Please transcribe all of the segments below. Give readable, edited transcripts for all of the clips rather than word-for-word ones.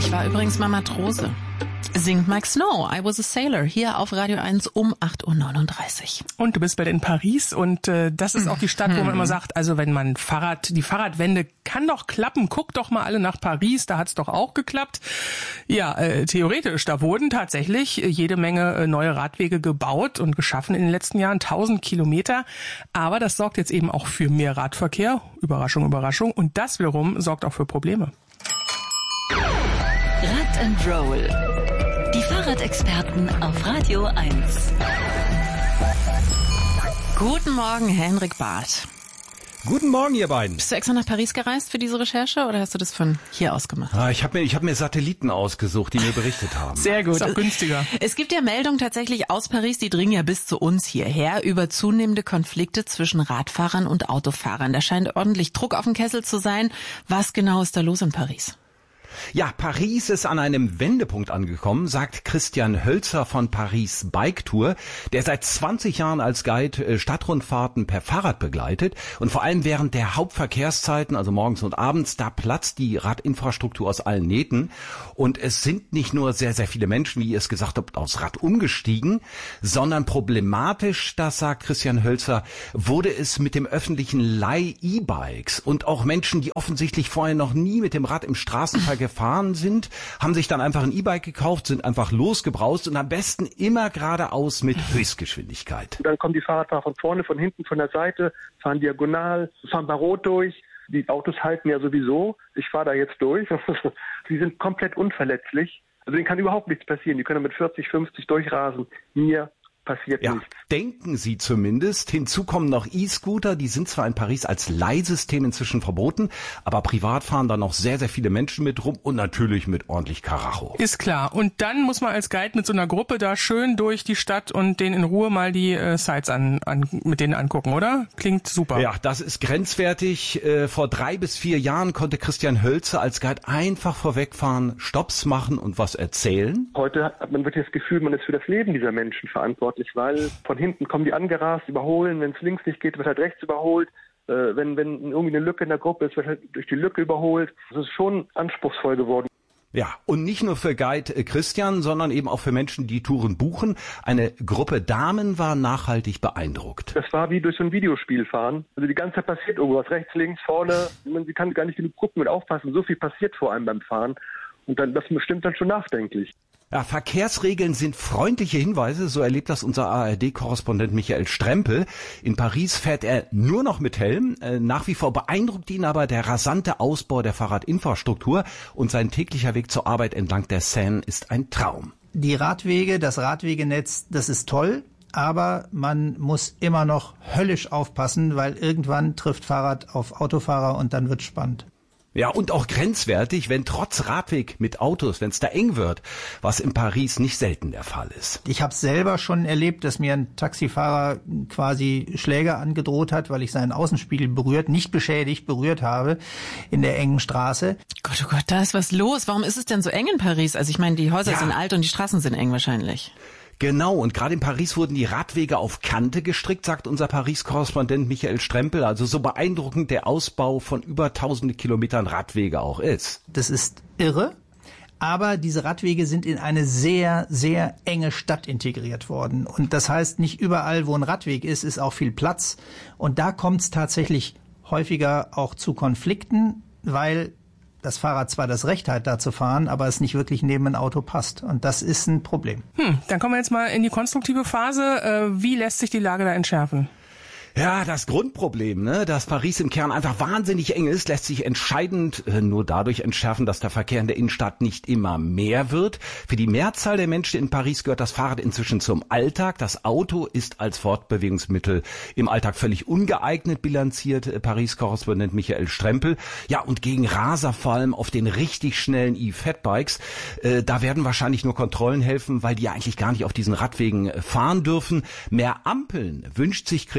Ich war übrigens mal Matrose. Singt Mike Snow, I Was a Sailor, hier auf Radio 1 um 8.39 Uhr. Und du bist bald in Paris und das ist auch die Stadt, wo man immer sagt, also wenn man die Fahrradwende kann doch klappen, guckt doch mal alle nach Paris, da hat's doch auch geklappt. Ja, theoretisch, da wurden tatsächlich jede Menge neue Radwege gebaut und geschaffen in den letzten Jahren, 1000 Kilometer, aber das sorgt jetzt eben auch für mehr Radverkehr, Überraschung, Überraschung, und das wiederum sorgt auch für Probleme. Rad and Roll. Die Fahrradexperten auf Radio 1. Guten Morgen, Henrik Barth. Guten Morgen, ihr beiden. Bist du extra nach Paris gereist für diese Recherche oder hast du das von hier aus gemacht? Ich hab mir Satelliten ausgesucht, die mir berichtet haben. Sehr gut. Ist auch günstiger. Es gibt ja Meldungen tatsächlich aus Paris, die dringen ja bis zu uns hierher über zunehmende Konflikte zwischen Radfahrern und Autofahrern. Da scheint ordentlich Druck auf den Kessel zu sein. Was genau ist da los in Paris? Ja, Paris ist an einem Wendepunkt angekommen, sagt Christian Hölzer von Paris Bike Tour, der seit 20 Jahren als Guide Stadtrundfahrten per Fahrrad begleitet. Und vor allem während der Hauptverkehrszeiten, also morgens und abends, da platzt die Radinfrastruktur aus allen Nähten. Und es sind nicht nur sehr, sehr viele Menschen, wie ihr es gesagt habt, aufs Rad umgestiegen, sondern problematisch, das sagt Christian Hölzer, wurde es mit dem öffentlichen Leih-E-Bikes. Und auch Menschen, die offensichtlich vorher noch nie mit dem Rad im Straßenverkehr gefahren sind, haben sich dann einfach ein E-Bike gekauft, sind einfach losgebraust und am besten immer geradeaus mit Höchstgeschwindigkeit. Dann kommen die Fahrradfahrer von vorne, von hinten, von der Seite, fahren diagonal, fahren bei Rot durch. Die Autos halten ja sowieso. Ich fahre da jetzt durch. Sie sind komplett unverletzlich. Also denen kann überhaupt nichts passieren. Die können mit 40, 50 durchrasen. Mir passiert nichts. Denken sie zumindest. Hinzu kommen noch E-Scooter, die sind zwar in Paris als Leihsystem inzwischen verboten, aber privat fahren da noch sehr, sehr viele Menschen mit rum und natürlich mit ordentlich Karacho. Ist klar. Und dann muss man als Guide mit so einer Gruppe da schön durch die Stadt und denen in Ruhe mal die Sites mit denen angucken, oder? Klingt super. Ja, das ist grenzwertig. Vor 3 bis 4 Jahren konnte Christian Hölzer als Guide einfach vorwegfahren, Stopps machen und was erzählen. Heute hat man wirklich das Gefühl, man ist für das Leben dieser Menschen verantwortlich, weil von hinten kommen die angerast, überholen, wenn es links nicht geht, wird halt rechts überholt, wenn irgendwie eine Lücke in der Gruppe ist, wird halt durch die Lücke überholt. Das ist schon anspruchsvoll geworden. Ja, und nicht nur für Guide Christian, sondern eben auch für Menschen, die Touren buchen. Eine Gruppe Damen war nachhaltig beeindruckt. Das war wie durch so ein Videospiel fahren. Also die ganze Zeit passiert irgendwas, rechts, links, vorne. Sie kann gar nicht genug gucken und aufpassen. So viel passiert vor allem beim Fahren. Und dann, das stimmt dann schon nachdenklich. Ja, Verkehrsregeln sind freundliche Hinweise, so erlebt das unser ARD-Korrespondent Michael Strempel. In Paris fährt er nur noch mit Helm. Nach wie vor beeindruckt ihn aber der rasante Ausbau der Fahrradinfrastruktur und sein täglicher Weg zur Arbeit entlang der Seine ist ein Traum. Die Radwege, das Radwegenetz, das ist toll, aber man muss immer noch höllisch aufpassen, weil irgendwann trifft Fahrrad auf Autofahrer und dann wird's spannend. Ja, und auch grenzwertig, wenn trotz Radweg mit Autos, wenn es da eng wird, was in Paris nicht selten der Fall ist. Ich habe selber schon erlebt, dass mir ein Taxifahrer quasi Schläge angedroht hat, weil ich seinen Außenspiegel nicht beschädigt, berührt habe in der engen Straße. Gott, oh Gott, da ist was los. Warum ist es denn so eng in Paris? Also ich meine, die Häuser sind alt und die Straßen sind eng wahrscheinlich. Genau, und gerade in Paris wurden die Radwege auf Kante gestrickt, sagt unser Paris-Korrespondent Michael Strempel. Also so beeindruckend der Ausbau von über 1000 Kilometern Radwege auch ist. Das ist irre, aber diese Radwege sind in eine sehr, sehr enge Stadt integriert worden. Und das heißt, nicht überall, wo ein Radweg ist auch viel Platz. Und da kommt es tatsächlich häufiger auch zu Konflikten, weil das Fahrrad zwar das Recht hat, da zu fahren, aber es nicht wirklich neben ein Auto passt. Und das ist ein Problem. Dann kommen wir jetzt mal in die konstruktive Phase. Wie lässt sich die Lage da entschärfen? Ja, das Grundproblem, dass Paris im Kern einfach wahnsinnig eng ist, lässt sich entscheidend nur dadurch entschärfen, dass der Verkehr in der Innenstadt nicht immer mehr wird. Für die Mehrzahl der Menschen in Paris gehört das Fahrrad inzwischen zum Alltag. Das Auto ist als Fortbewegungsmittel im Alltag völlig ungeeignet, bilanziert Paris-Korrespondent Michael Strempel. Ja, und gegen Raser, vor allem auf den richtig schnellen E-Fatbikes, da werden wahrscheinlich nur Kontrollen helfen, weil die ja eigentlich gar nicht auf diesen Radwegen fahren dürfen. Mehr Ampeln wünscht sich Christian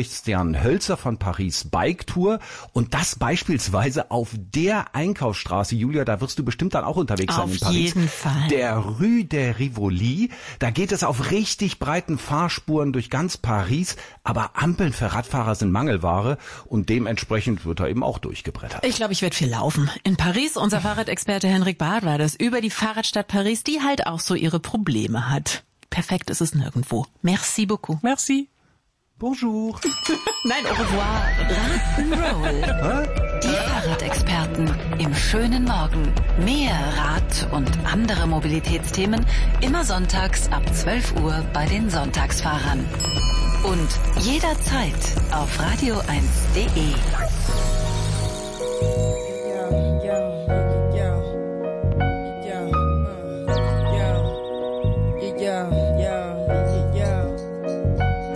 Christian Hölzer von Paris Bike Tour und das beispielsweise auf der Einkaufsstraße. Julia, da wirst du bestimmt dann auch unterwegs sein in Paris. Auf jeden Fall. Der Rue de Rivoli. Da geht es auf richtig breiten Fahrspuren durch ganz Paris, aber Ampeln für Radfahrer sind Mangelware und dementsprechend wird er eben auch durchgebrettert. Ich glaube, ich werde viel laufen. In Paris, unser Fahrradexperte Henrik Barth war das, über die Fahrradstadt Paris, die halt auch so ihre Probleme hat. Perfekt ist es nirgendwo. Merci beaucoup. Merci. Bonjour. Nein, au revoir. Rock'n'Roll. Die Fahrradexperten im schönen Morgen. Mehr Rad- und andere Mobilitätsthemen immer sonntags ab 12 Uhr bei den Sonntagsfahrern. Und jederzeit auf radio1.de.